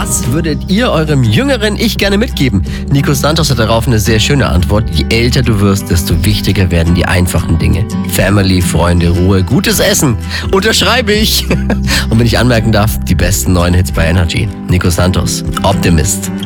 Was würdet ihr eurem jüngeren Ich gerne mitgeben? Nico Santos hat darauf eine sehr schöne Antwort. Je älter du wirst, desto wichtiger werden die einfachen Dinge. Family, Freunde, Ruhe, gutes Essen. Unterschreibe ich. Und wenn ich anmerken darf, die besten neuen Hits bei Energy. Nico Santos, Optimist.